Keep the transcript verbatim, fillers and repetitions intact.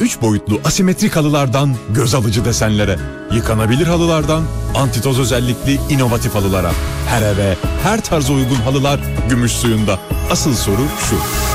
üç boyutlu asimetrik halılardan göz alıcı desenlere, yıkanabilir halılardan antitoz özellikli inovatif halılara. Her eve, her tarza uygun halılar Gümüş Suyu'nda. Asıl soru şu: